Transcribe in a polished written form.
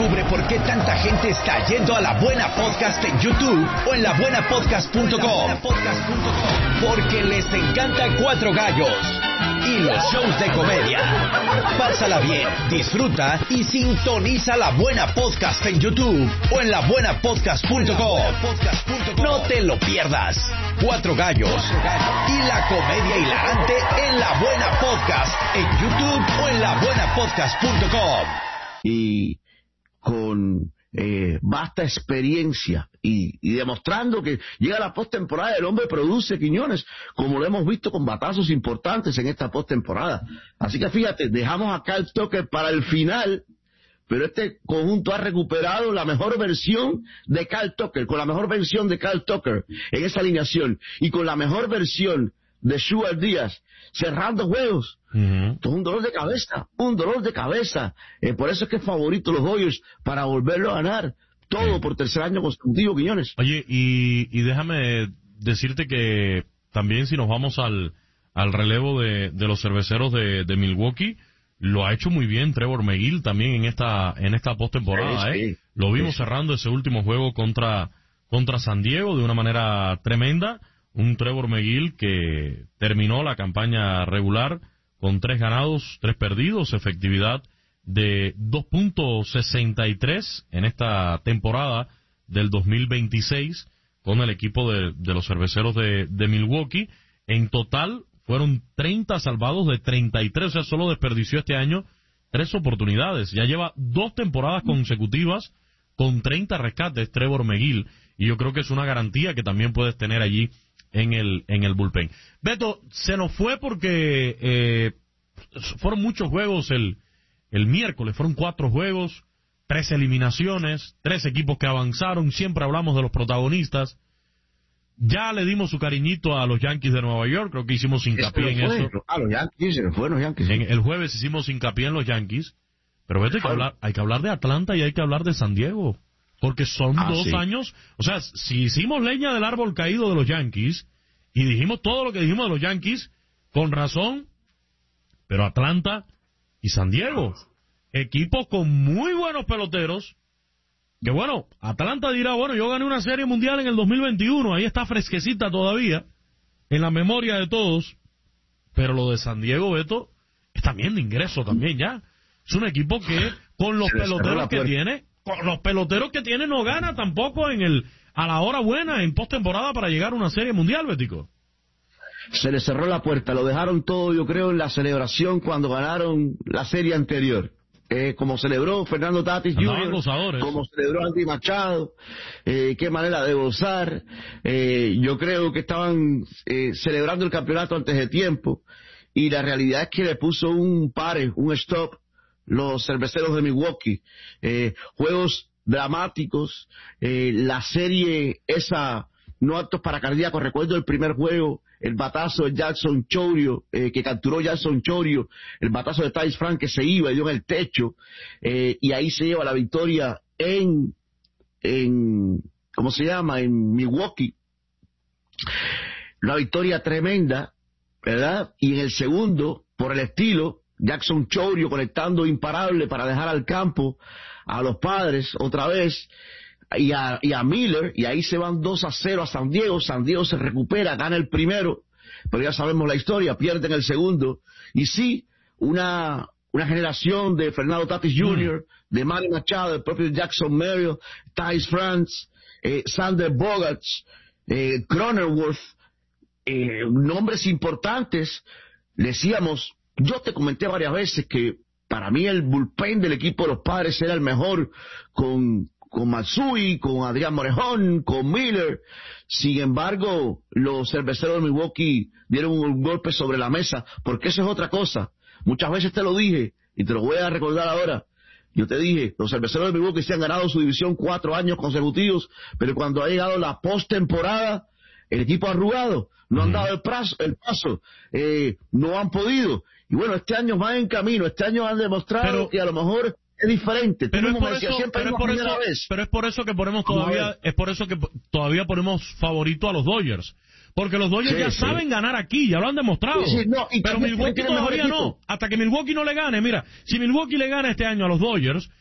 Descubre por qué tanta gente está yendo a La Buena Podcast en YouTube o en labuenapodcast.com. Porque les encanta Cuatro Gallos y los shows de comedia. Pásala bien, disfruta y sintoniza La Buena Podcast en YouTube o en labuenapodcast.com. No te lo pierdas. Cuatro Gallos y la comedia hilarante en La Buena Podcast en YouTube o en labuenapodcast.com. Y con vasta experiencia y demostrando que llega la postemporada, el hombre produce, Quiñones, como lo hemos visto con batazos importantes en esta postemporada. Así que fíjate, dejamos a Kyle Tucker para el final, pero este conjunto ha recuperado la mejor versión de Kyle Tucker, con la mejor versión de Kyle Tucker en esa alineación y con la mejor versión de Sugar Díaz cerrando juegos. Esto es un dolor de cabeza, por eso es que es favorito los Dodgers para volverlo a ganar todo por tercer año consecutivo, Quiñones. Oye, y déjame decirte que también si nos vamos al relevo de los cerveceros de Milwaukee, lo ha hecho muy bien Trevor Megill también en esta postemporada. Sí. Lo vimos cerrando ese último juego contra San Diego de una manera tremenda. Un Trevor Megill que terminó la campaña regular con 3 ganados, 3 perdidos, efectividad de 2.63 en esta temporada del 2026 con el equipo de los cerveceros de Milwaukee. En total fueron 30 salvados de 33, o sea, solo desperdició este año 3 oportunidades. Ya lleva 2 temporadas consecutivas con 30 rescates Trevor Megill, y yo creo que es una garantía que también puedes tener allí en el bullpen. Beto, se nos fue porque fueron muchos juegos el miércoles, fueron 4 juegos, 3 eliminaciones, 3 equipos que avanzaron, siempre hablamos de los protagonistas. Ya le dimos su cariñito a los Yankees de Nueva York, creo que hicimos hincapié en eso. Los Yankees, se fueron los Yankees. El jueves hicimos hincapié en los Yankees, pero Beto, hay que hablar de Atlanta y hay que hablar de San Diego. Porque son 2 años, o sea, si hicimos leña del árbol caído de los Yankees, y dijimos todo lo que dijimos de los Yankees, con razón, pero Atlanta y San Diego, equipos con muy buenos peloteros, que bueno, Atlanta dirá, bueno, yo gané una serie mundial en el 2021, ahí está fresquecita todavía, en la memoria de todos, pero lo de San Diego, Beto, es también de ingreso también ya. Es un equipo que, con los peloteros que tiene, no gana tampoco a la hora buena en postemporada para llegar a una serie mundial, Betico. Se le cerró la puerta, lo dejaron todo, yo creo, en la celebración cuando ganaron la serie anterior. Como celebró Fernando Tatis Jr., como celebró Andy Machado, qué manera de gozar. Yo creo que estaban celebrando el campeonato antes de tiempo, y la realidad es que le puso un stop los cerveceros de Milwaukee. Juegos dramáticos, la serie esa no aptos para cardíacos. Recuerdo el primer juego, el batazo de Jackson Chourio, que capturó Jackson Chourio, el batazo de Ty France que se iba y dio en el techo, y ahí se lleva la victoria en Milwaukee. Una victoria tremenda, ¿verdad? Y en el segundo, por el estilo, Jackson Chourio conectando imparable para dejar al campo a los Padres otra vez, y a Miller, y ahí se van 2-0 a San Diego. San Diego se recupera, gana el primero, pero ya sabemos la historia, pierden el segundo. Y sí, una generación de Fernando Tatis Jr., de Manny Machado, el propio Jackson Merrill, Ty France, Sander Bogaerts, Cronenworth, nombres importantes. Decíamos, yo te comenté varias veces que para mí el bullpen del equipo de los Padres era el mejor, con Matsui, con Adrián Morejón, con Miller. Sin embargo, los cerveceros de Milwaukee dieron un golpe sobre la mesa, porque eso es otra cosa. Muchas veces te lo dije, y te lo voy a recordar ahora. Yo te dije, los cerveceros de Milwaukee se han ganado su división 4 años consecutivos, pero cuando ha llegado la postemporada, el equipo ha arrugado, no han dado el paso, no han podido. Y bueno, este año van en camino, este año han demostrado que a lo mejor es diferente. Pero es por eso que todavía ponemos favorito a los Dodgers. Porque los Dodgers ya saben ganar aquí, ya lo han demostrado. Pero Milwaukee todavía no. Hasta que Milwaukee no le gane. Mira, si Milwaukee le gana este año a los Dodgers,